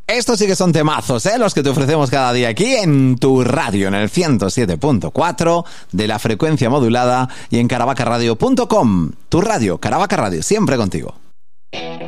Estos sí que son temazos, los que te ofrecemos cada día aquí en tu radio, en el 107.4 de la frecuencia modulada y en caravacaradio.com. Tu radio, Caravaca Radio, siempre contigo.